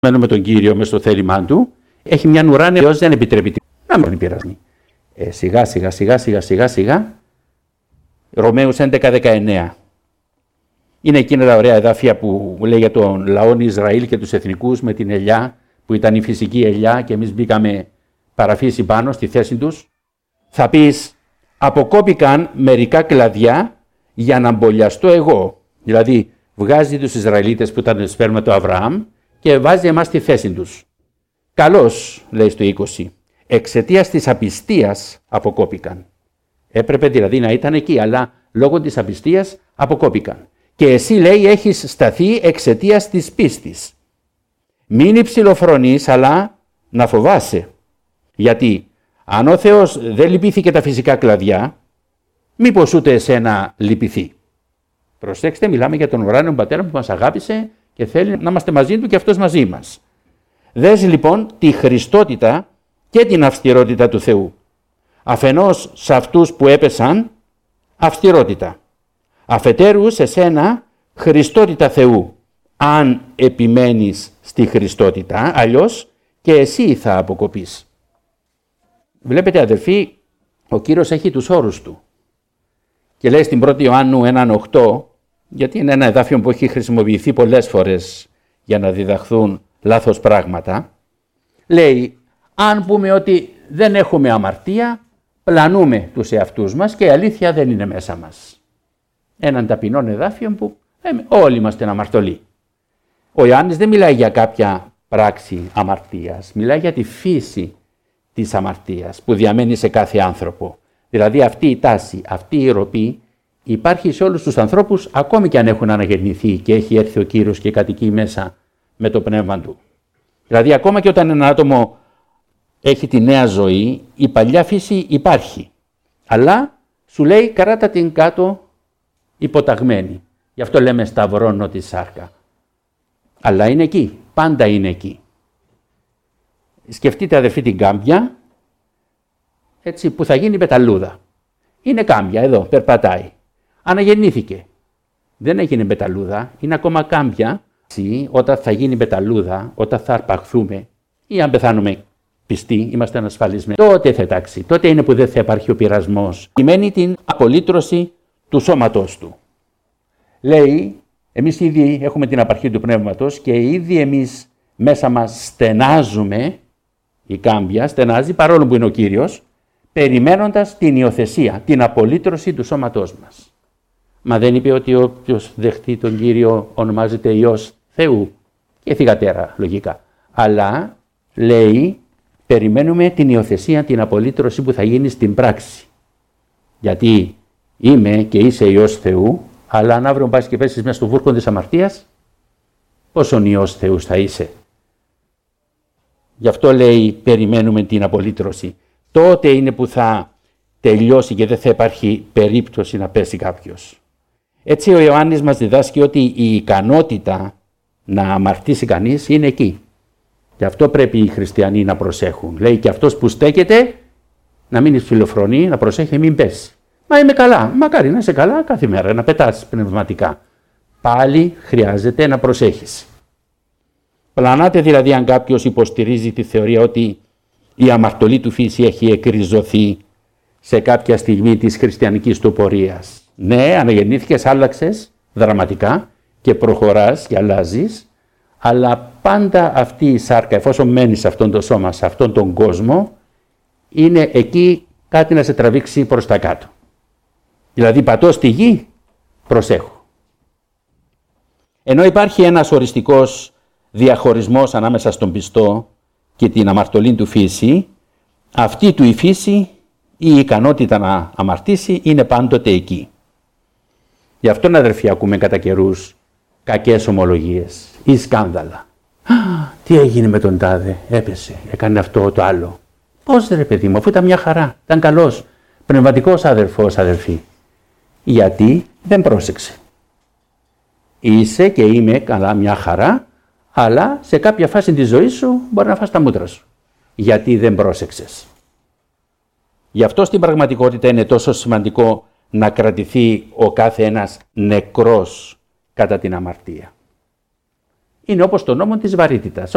με τον Κύριο μες στο θέλημά του, έχει μια ουράνια Θεός δεν επιτρέπει να μην πειράζει. Σιγά. Ρωμαίους 11-19. Είναι εκείνα τα ωραία εδάφια που λέει για τον λαό Ισραήλ και τους εθνικούς με την ελιά, που ήταν η φυσική ελιά και εμείς μπήκαμε παραφύση πάνω στη θέση τους. Θα πεις, αποκόπηκαν μερικά κλαδιά για να μπολιαστώ εγώ. Δηλαδή, βγάζει τους Ισραηλίτες που ήταν σπέρμα του Αβραάμ και βάζει εμάς στη θέση τους. Καλώς, λέει στο 20, εξαιτίας της απιστίας αποκόπηκαν. Έπρεπε δηλαδή να ήταν εκεί, αλλά λόγω της απιστίας αποκόπηκαν. Και εσύ, λέει, έχεις σταθεί εξαιτίας της πίστης. Μην υψηλοφρονείς, αλλά να φοβάσαι. Γιατί αν ο Θεός δεν λυπήθηκε τα φυσικά κλαδιά, μήπως ούτε εσένα λυπηθεί. Προσέξτε, μιλάμε για τον ουράνιο πατέρα που μας αγάπησε και θέλει να είμαστε μαζί του και αυτός μαζί μας. Δες λοιπόν τη χριστότητα και την αυστηρότητα του Θεού. Αφενός σε αυτούς που έπεσαν, αυστηρότητα. Αφετέρου σε σένα, χριστότητα Θεού. Αν επιμένεις στη χριστότητα, αλλιώς και εσύ θα αποκοπείς. Βλέπετε αδελφοί, ο Κύριος έχει τους όρους του. Και λέει στην 1η Ιωάννου 1:8, γιατί είναι ένα εδάφιο που έχει χρησιμοποιηθεί πολλές φορές για να διδαχθούν λάθος πράγματα, λέει, αν πούμε ότι δεν έχουμε αμαρτία, πλανούμε τους εαυτούς μας και η αλήθεια δεν είναι μέσα μας. Έναν ταπεινό εδάφιο που όλοι είμαστε αμαρτωλοί. Ο Ιωάννης δεν μιλάει για κάποια πράξη αμαρτίας, μιλάει για τη φύση της αμαρτίας που διαμένει σε κάθε άνθρωπο. Δηλαδή αυτή η τάση, αυτή η ροπή υπάρχει σε όλους τους ανθρώπους, ακόμη και αν έχουν αναγεννηθεί και έχει έρθει ο Κύριος και κατοικεί μέσα με το πνεύμα του. Δηλαδή ακόμα και όταν ένα άτομο έχει τη νέα ζωή, η παλιά φύση υπάρχει. Αλλά σου λέει κράτα την κάτω υποταγμένη. Γι' αυτό λέμε σταυρώνω τη σάρκα. Αλλά είναι εκεί, πάντα είναι εκεί. Σκεφτείτε αδερφοί την κάμπια, έτσι που θα γίνει πεταλούδα. Είναι κάμπια εδώ, περπατάει. Αναγεννήθηκε. Δεν έγινε πεταλούδα, είναι ακόμα κάμπια. Όταν θα γίνει πεταλούδα, όταν θα αρπαχθούμε ή αν πεθάνουμε πιστοί, είμαστε ανασφαλισμένοι, τότε θα τάξει. Τότε είναι που δεν θα υπάρχει ο πειρασμός. Σημαίνει την απολύτρωση του σώματός του. Λέει, εμείς ήδη έχουμε την απαρχή του πνεύματος και ήδη εμείς μέσα μας στενάζουμε, η κάμπια στενάζει παρόλο που είναι ο Κύριος, περιμένοντας την υιοθεσία, την απολύτρωση του σώματός μας. Μα δεν είπε ότι όποιος δεχτεί τον Κύριο ονομάζεται Υιός Θεού και θυγατέρα λογικά. Αλλά λέει περιμένουμε την υιοθεσία, την απολύτρωση που θα γίνει στην πράξη. Γιατί είμαι και είσαι Υιός Θεού, αλλά αν αύριο πας και πέσεις μέσα στο βούρκο της αμαρτίας, πόσον Υιός Θεού θα είσαι. Γι' αυτό λέει περιμένουμε την απολύτρωση. Τότε είναι που θα τελειώσει και δεν θα υπάρχει περίπτωση να πέσει κάποιος. Έτσι ο Ιωάννης μας διδάσκει ότι η ικανότητα να αμαρτήσει κανείς είναι εκεί. Και αυτό πρέπει οι χριστιανοί να προσέχουν. Λέει και αυτός που στέκεται να μην υψηλοφρονεί, να προσέχει μην πέσει. Μα είμαι καλά, μακάρι να είσαι καλά κάθε μέρα, να πετάς πνευματικά. Πάλι χρειάζεται να προσέχεις. Πλανάται δηλαδή αν κάποιος υποστηρίζει τη θεωρία ότι η αμαρτωλή του φύση έχει εκριζωθεί σε κάποια στιγμή της χριστιανικής του πορείας. Ναι, αναγεννήθηκες, άλλαξες δραματικά και προχωράς και αλλάζεις, αλλά πάντα αυτή η σάρκα, εφόσον μένεις σε αυτόν το σώμα, σε αυτόν τον κόσμο, είναι εκεί κάτι να σε τραβήξει προς τα κάτω. Δηλαδή πατώ στη γη, προσέχω. Ενώ υπάρχει ένας οριστικός διαχωρισμός ανάμεσα στον πιστό και την αμαρτωλή του φύση, αυτή του η φύση, η ικανότητα να αμαρτήσει είναι πάντοτε εκεί. Γι' αυτόν αδερφοί ακούμε κατά καιρούς κακές ομολογίες ή σκάνδαλα. Τι έγινε με τον τάδε, έπεσε, έκανε αυτό το άλλο. Πώς ρε παιδί μου, αφού ήταν μια χαρά, ήταν καλός, πνευματικός αδερφός, αδερφή. Γιατί δεν πρόσεξε. Είσαι και είμαι καλά μια χαρά, αλλά σε κάποια φάση της ζωής σου μπορεί να φας τα μούτρα σου. Γιατί δεν πρόσεξες. Γι' αυτό στην πραγματικότητα είναι τόσο σημαντικό να κρατηθεί ο κάθε ένας νεκρός κατά την αμαρτία. Είναι όπως το νόμο της βαρύτητας.